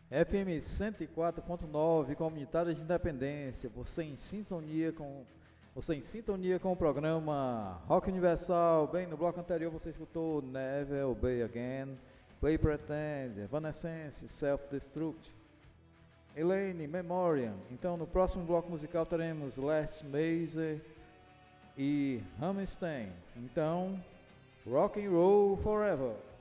FM 104.9, Comunitária de Independência. Você em sintonia com o programa Rock Universal. Bem, no bloco anterior você escutou Never Obey Again, Play Pretend, Evanescence, Self-Destruct, Elaine, Memoriam. Então no próximo bloco musical teremos Last Mazer e Hammerstein. Então, Rock and Roll Forever.